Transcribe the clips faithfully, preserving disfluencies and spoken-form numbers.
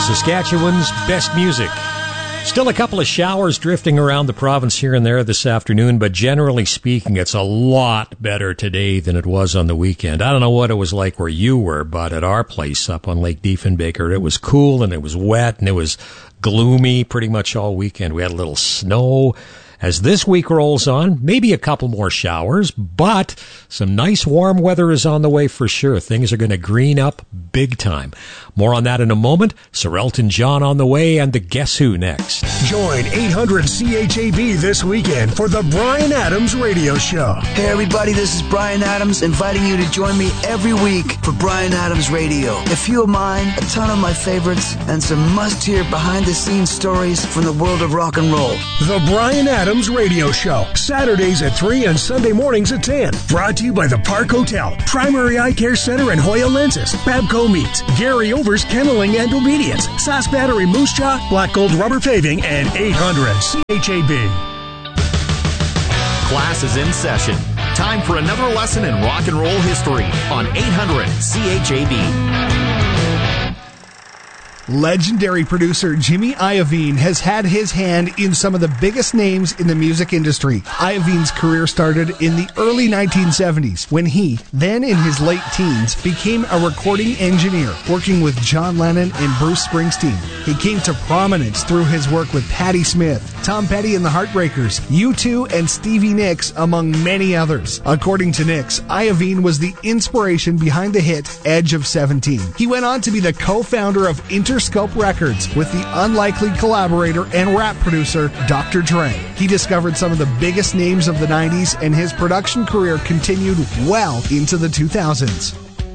Saskatchewan's best music. Still a couple of showers drifting around the province here and there this afternoon, but generally speaking, it's a lot better today than it was on the weekend. I don't know what it was like where you were, but at our place up on Lake Diefenbaker, it was cool and it was wet and it was gloomy pretty much all weekend. We had a little snow. As this week rolls on, maybe a couple more showers, but some nice warm weather is on the way for sure. Things are going to green up big time. More on that in a moment. Sir Elton John on the way and the Guess Who next. Join eight hundred C H A B this weekend for the Bryan Adams Radio Show. Hey everybody, this is Bryan Adams inviting you to join me every week for Bryan Adams Radio. A few of mine, a ton of my favorites, and some must-hear behind-the-scenes stories from the world of rock and roll. The Bryan Adams Radio Show, Saturdays at three and Sunday mornings at ten. Brought to you by the Park Hotel, Primary Eye Care Center and Hoya Lenses, Babco Meats, Gary Over's Kenneling and Obedience, Sask Battery Moose Jaw, Black Gold Rubber Paving, and eight hundred C H A B. Class is in session. Time for another lesson in rock and roll history on eight hundred C H A B. Legendary producer Jimmy Iovine has had his hand in some of the biggest names in the music industry. Iovine's career started in the early nineteen seventies when he, then in his late teens, became a recording engineer working with John Lennon and Bruce Springsteen. He came to prominence through his work with Patti Smith, Tom Petty and the Heartbreakers, U two, and Stevie Nicks, among many others. According to Nicks, Iovine was the inspiration behind the hit Edge of seventeen. He went on to be the co-founder of Interscope Records with the unlikely collaborator and rap producer Doctor Dre. He discovered some of the biggest names of the nineties, and his production career continued well into the two thousands.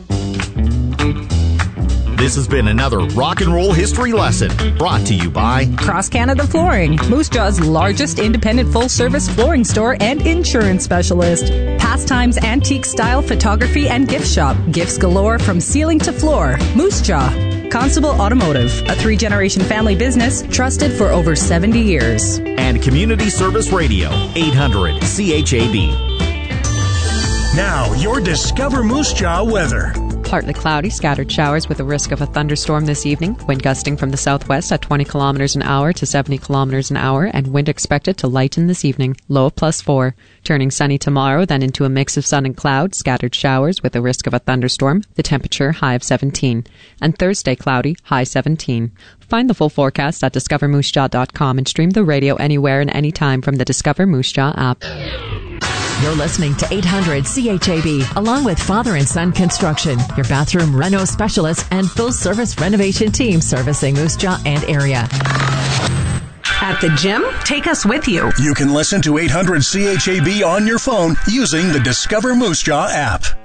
This has been another rock and roll history lesson brought to you by Cross Canada Flooring, Moose Jaw's largest independent full-service flooring store and insurance specialist. Pastimes, antique style photography and gift shop. Gifts galore from ceiling to floor. Moose Jaw. Constable Automotive, a three-generation family business trusted for over seventy years. And Community Service Radio, eight hundred C H A B. Now, your Discover Moose Jaw weather. Partly cloudy, scattered showers with a risk of a thunderstorm this evening. Wind gusting from the southwest at twenty kilometers an hour to seventy kilometers an hour, and wind expected to lighten this evening. Low of plus four. Turning sunny tomorrow, then into a mix of sun and cloud, scattered showers with a risk of a thunderstorm. The temperature high of seventeen. And Thursday cloudy, high seventeen. Find the full forecast at discover moose jaw dot com and stream the radio anywhere and anytime from the Discover Moose Jaw app. You're listening to eight hundred C H A B, along with Father and Son Construction, your bathroom reno specialist and full-service renovation team servicing Moose Jaw and area. At the gym, take us with you. You can listen to eight hundred C H A B on your phone using the Discover Moose Jaw app.